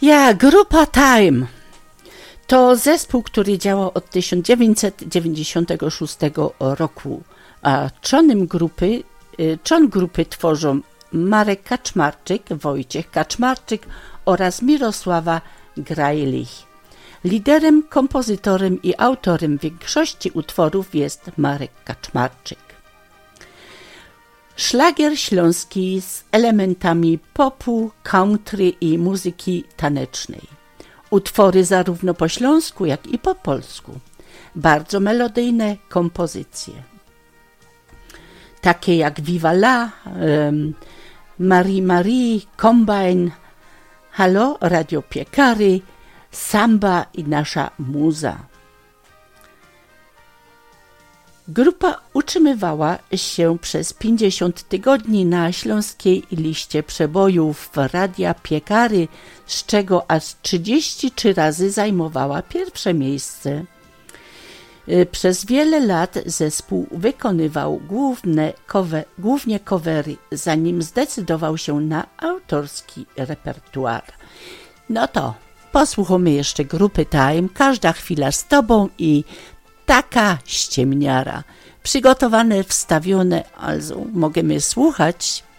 Grupa Time to zespół, który działał od 1996 roku, a człon grupy tworzą Marek Kaczmarczyk, Wojciech Kaczmarczyk oraz Mirosława Grajlich. Liderem, kompozytorem i autorem większości utworów jest Marek Kaczmarczyk. Szlagier śląski z elementami popu, country i muzyki tanecznej. Utwory zarówno po śląsku, jak i po polsku. Bardzo melodyjne kompozycje. Takie jak Viva la, Marie Marie, Combine, Halo, Radio Piekary, Samba i Nasza Muza. Grupa utrzymywała się przez 50 tygodni na śląskiej liście przebojów Radia Piekary, z czego aż 33 razy zajmowała pierwsze miejsce. Przez wiele lat zespół wykonywał głównie covery, zanim zdecydował się na autorski repertuar. No to posłuchamy jeszcze grupy Time, Każda chwila z tobą i Taka ściemniara. Przygotowane, wstawione, also możemy słuchać.